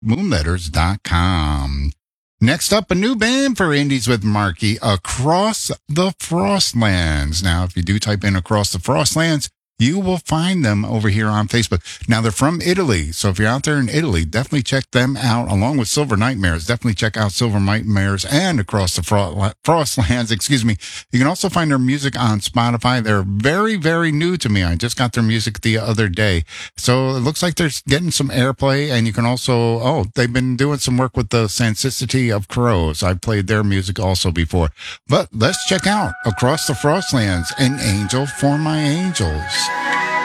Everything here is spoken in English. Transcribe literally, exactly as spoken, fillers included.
moonletters dot com. Next up, a new band for Indies with Marky, Across the Frostlands. Now, if you do type in Across the Frostlands, you will find them over here on Facebook. Now, they're from Italy, so if you're out there in Italy, definitely check them out, along with Silver Nightmares. Definitely check out Silver Nightmares and Across the Fro- Frostlands, excuse me. You can also find their music on Spotify. They're very, very new to me. I just got their music the other day. So it looks like they're getting some airplay, and you can also, oh, they've been doing some work with the Sanctity of Crows. I've played their music also before. But let's check out Across the Frostlands, An Angel for My Angels.